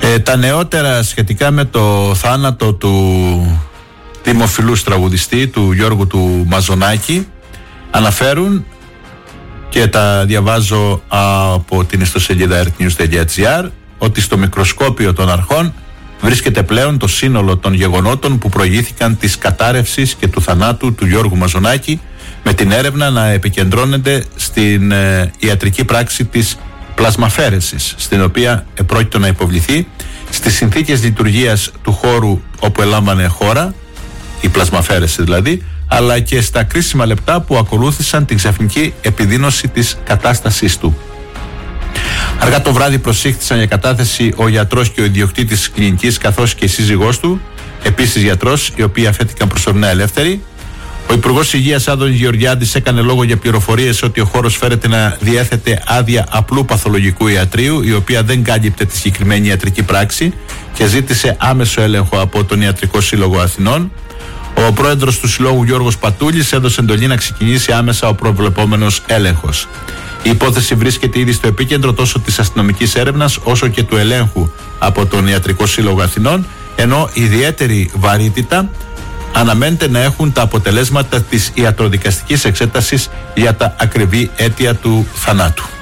Τα νεότερα σχετικά με το θάνατο του δημοφιλούς τραγουδιστή, του Γιώργου του Μαζονάκη, αναφέρουν, και τα διαβάζω από την ιστοσελίδα earthnews.gr, ότι στο μικροσκόπιο των αρχών βρίσκεται πλέον το σύνολο των γεγονότων που προηγήθηκαν της κατάρρευσης και του θανάτου του Γιώργου Μαζονάκη, με την έρευνα να επικεντρώνεται στην ιατρική πράξη της πλασμαφέρεσης, στην οποία επρόκειτο να υποβληθεί, στις συνθήκες λειτουργίας του χώρου όπου ελάμβανε χώρα, η πλασμαφέρεση δηλαδή, αλλά και στα κρίσιμα λεπτά που ακολούθησαν την ξαφνική επιδείνωση της κατάστασής του. Αργά το βράδυ προσήχθησαν για κατάθεση ο γιατρός και ο ιδιοκτήτης της κλινικής, καθώς και η σύζυγός του, επίσης γιατρός, οι οποίοι αφέθηκαν προσωρινά ελεύθεροι. Ο Υπουργός Υγείας Άδωνης Γεωργιάδης έκανε λόγο για πληροφορίες ότι ο χώρος φέρεται να διέθετε άδεια απλού παθολογικού ιατρείου, η οποία δεν κάλυπτε τη συγκεκριμένη ιατρική πράξη, και ζήτησε άμεσο έλεγχο από τον Ιατρικό Σύλλογο Αθηνών. Ο πρόεδρος του Συλλόγου Γιώργος Πατούλης έδωσε εντολή να ξεκινήσει άμεσα ο προβλεπόμενος έλεγχος. Η υπόθεση βρίσκεται ήδη στο επίκεντρο τόσο της αστυνομικής έρευνας όσο και του ελέγχου από τον Ιατρικό Σύλλογο Αθηνών, ενώ ιδιαίτερη βαρύτητα αναμένεται να έχουν τα αποτελέσματα της ιατροδικαστικής εξέτασης για τα ακριβή αίτια του θανάτου.